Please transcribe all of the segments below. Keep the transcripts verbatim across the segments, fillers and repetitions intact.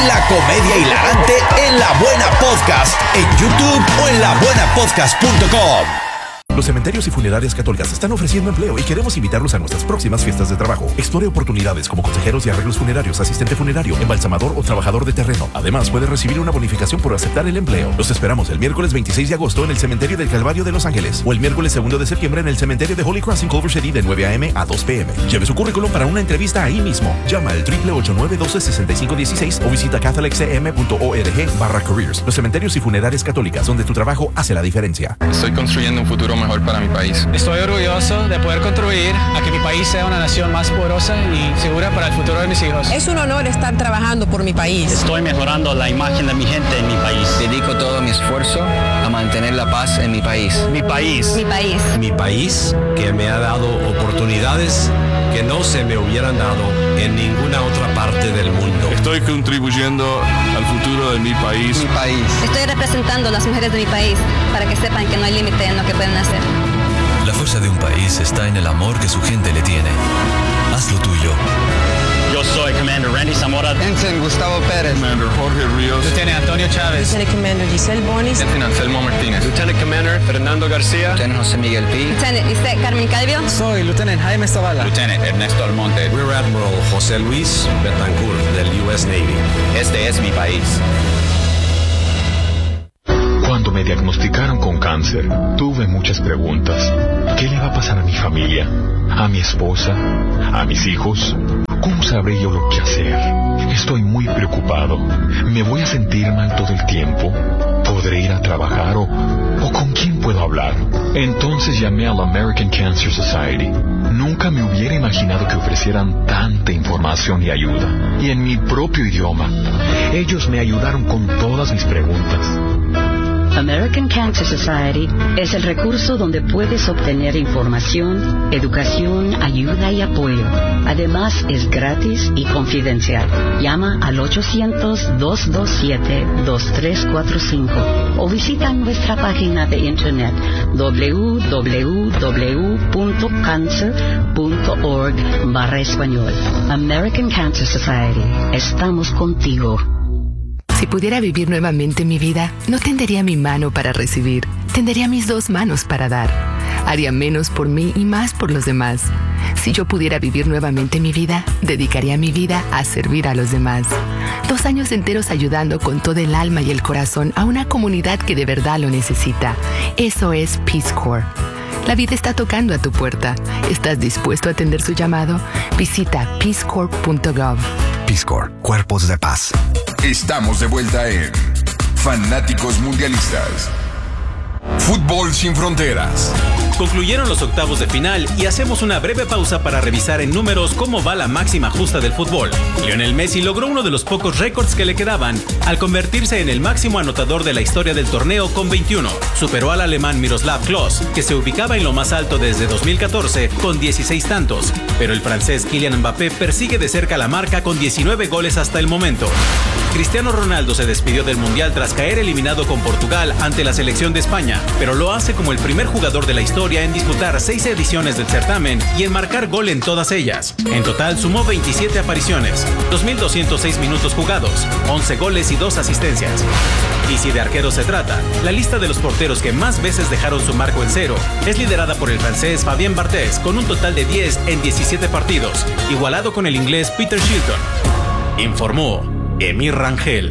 La comedia hilarante en La Buena Podcast, en YouTube o en la buena podcast punto com. Los cementerios y funerarias católicas están ofreciendo empleo y queremos invitarlos a nuestras próximas fiestas de trabajo. Explore oportunidades como consejeros y arreglos funerarios, asistente funerario, embalsamador o trabajador de terreno. Además, puede recibir una bonificación por aceptar el empleo. Los esperamos el miércoles veintiséis de agosto en el Cementerio del Calvario de Los Ángeles o el miércoles segundo de septiembre en el Cementerio de Holy Cross en Culver City de nueve a eme a dos pe eme. Lleve su currículum para una entrevista ahí mismo. Llama al triple ocho nueve uno dos seis cinco uno seis o visita catholic c m punto org barra careers. Los cementerios y funerarias católicas, donde tu trabajo hace la diferencia. Estoy construyendo un futuro mejor para mi país. Estoy orgulloso de poder contribuir a que mi país sea una nación más poderosa y segura para el futuro de mis hijos. Es un honor estar trabajando por mi país. Estoy mejorando la imagen de mi gente en mi país. Dedico todo mi esfuerzo a mantener la paz en mi país. Mi país. Mi país. Mi país, que me ha dado oportunidades que no se me hubieran dado en ninguna otra parte del mundo. Estoy contribuyendo al futuro de mi país. Mi país. Estoy representando a las mujeres de mi país para que sepan que no hay límite en lo que pueden hacer. La fuerza de un país está en el amor que su gente le tiene. Haz lo tuyo. Yo soy Commander Randy Zamora. Ensign Gustavo Pérez. Commander Jorge Ríos. Lieutenant Antonio Chávez. Lieutenant Commander Giselle Bonis. Lieutenant Anselmo Martínez. Lieutenant Commander Fernando García. Lieutenant José Miguel Pi. Lieutenant Lisette Carmen Calvio. Soy Lieutenant Jaime Zavala. Lieutenant Ernesto Almonte. Rear Admiral José Luis Betancourt del U S Navy. Este es mi país. Cuando me diagnosticaron con cáncer, tuve muchas preguntas. ¿Qué le va a pasar a mi familia? ¿A mi esposa? ¿A mis hijos? ¿Cómo sabré yo lo que hacer? Estoy muy preocupado. ¿Me voy a sentir mal todo el tiempo? ¿Podré ir a trabajar o, o con quién puedo hablar? Entonces llamé a la American Cancer Society. Nunca me hubiera imaginado que ofrecieran tanta información y ayuda. Y en mi propio idioma. Ellos me ayudaron con todas mis preguntas. American Cancer Society es el recurso donde puedes obtener información, educación, ayuda y apoyo. Además, es gratis y confidencial. Llama al ochocientos, dos dos siete, dos tres cuatro cinco o visita nuestra página de internet doble u doble u doble u punto cancer punto org barra español. American Cancer Society. Estamos contigo. Si pudiera vivir nuevamente mi vida, no tendería mi mano para recibir, tendería mis dos manos para dar. Haría menos por mí y más por los demás. Si yo pudiera vivir nuevamente mi vida, dedicaría mi vida a servir a los demás. Dos años enteros ayudando con todo el alma y el corazón a una comunidad que de verdad lo necesita. Eso es Peace Corps. La vida está tocando a tu puerta. ¿Estás dispuesto a atender su llamado? Visita peace corps punto gov. Peace Corps, Cuerpos de Paz. Estamos de vuelta en Fanáticos Mundialistas. Fútbol sin fronteras. Concluyeron los octavos de final y hacemos una breve pausa para revisar en números cómo va la máxima justa del fútbol. Lionel Messi logró uno de los pocos récords que le quedaban al convertirse en el máximo anotador de la historia del torneo con veintiuno. Superó al alemán Miroslav Klose, que se ubicaba en lo más alto desde dos mil catorce con dieciséis tantos, pero el francés Kylian Mbappé persigue de cerca la marca con diecinueve goles hasta el momento. Cristiano Ronaldo se despidió del Mundial tras caer eliminado con Portugal ante la selección de España, pero lo hace como el primer jugador de la historia en disputar seis ediciones del certamen y en marcar gol en todas ellas. En total sumó veintisiete apariciones, dos mil doscientos seis minutos jugados, once goles y dos asistencias. Y si de arqueros se trata, la lista de los porteros que más veces dejaron su marco en cero es liderada por el francés Fabien Barthez con un total de diez en diecisiete partidos, igualado con el inglés Peter Shilton. Informó Emir Rangel.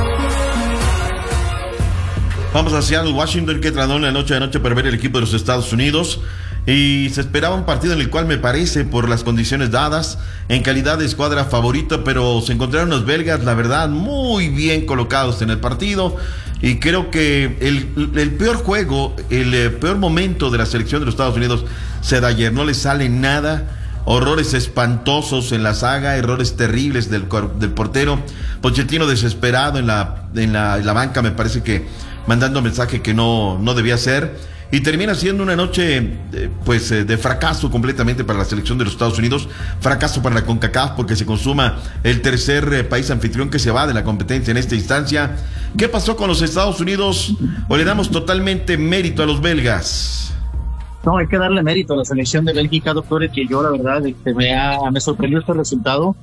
Vamos a Seattle, Washington, que trató en la noche de noche para ver el equipo de los Estados Unidos. Y se esperaba un partido en el cual me parece, por las condiciones dadas, en calidad de escuadra favorita, pero se encontraron los belgas, la verdad, muy bien colocados en el partido. Y creo que el, el peor juego, el, el peor momento de la selección de los Estados Unidos se da ayer. No les sale nada. Horrores espantosos en la saga, errores terribles del, del portero. Pochettino desesperado en la, en la, en la banca, me parece que mandando mensaje que no, no debía ser. Y termina siendo una noche eh, pues eh, de fracaso completamente para la selección de los Estados Unidos. Fracaso para la CONCACAF porque se consuma el tercer eh, país anfitrión que se va de la competencia en esta instancia. ¿Qué pasó con los Estados Unidos? ¿O le damos totalmente mérito a los belgas? No, hay que darle mérito a la selección de Bélgica, doctores, que yo la verdad este, me, ha, me sorprendió este resultado.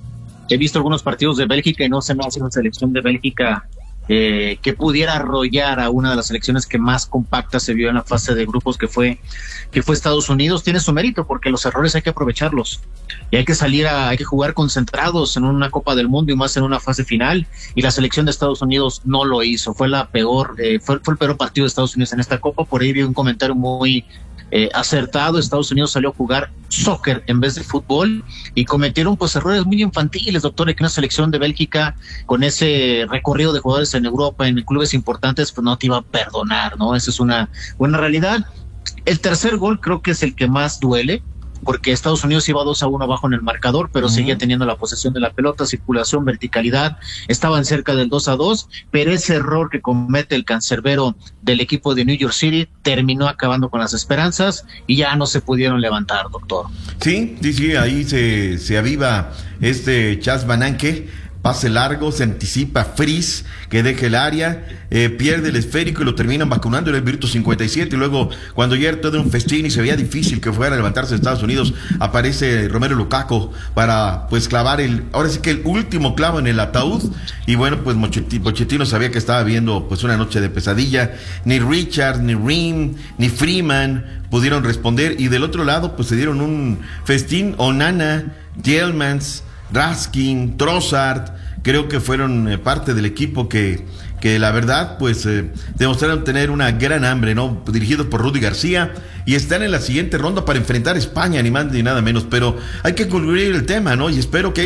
he visto algunos partidos de Bélgica y no se me hace una selección de Bélgica eh, que pudiera arrollar a una de las selecciones que más compacta se vio en la fase de grupos, que fue que fue Estados Unidos. Tiene su mérito porque los errores hay que aprovecharlos y hay que salir a, hay que jugar concentrados en una Copa del Mundo y más en una fase final, y la selección de Estados Unidos no lo hizo. Fue la peor, eh, fue, fue el peor partido de Estados Unidos en esta Copa. Por ahí vi un comentario muy Eh, acertado. Estados Unidos salió a jugar soccer en vez de fútbol y cometieron pues errores muy infantiles, doctor, que una selección de Bélgica con ese recorrido de jugadores en Europa, en clubes importantes, pues no te iba a perdonar, ¿no? Esa es una buena realidad. El tercer gol creo que es el que más duele, porque Estados Unidos iba dos a uno abajo en el marcador, pero uh-huh. seguía teniendo la posesión de la pelota, circulación, verticalidad, estaban cerca del dos a dos, pero ese error que comete el cancerbero del equipo de New York City terminó acabando con las esperanzas y ya no se pudieron levantar, doctor. Sí, sí, sí, ahí se, se aviva este Chas Van Anke. Pase largo, se anticipa Fries, que deja el área, eh, pierde el esférico y lo terminan vacunando en el minuto cincuenta y siete. Y luego, cuando ya era todo un festín y se veía difícil que fuera a levantarse de Estados Unidos, aparece Romelu Lukaku para pues clavar el, ahora sí que el último clavo en el ataúd. Y bueno, pues Pochettino sabía que estaba viendo pues una noche de pesadilla. Ni Richard, ni Ream, ni Freeman pudieron responder. Y del otro lado, pues se dieron un festín. Onana, Tielemans, Raskin, Trossard, creo que fueron eh, parte del equipo que, que la verdad pues eh, demostraron tener una gran hambre, ¿no? Dirigidos por Rudy García, y están en la siguiente ronda para enfrentar a España, ni más ni nada menos, pero hay que concluir el tema, ¿no? Y espero que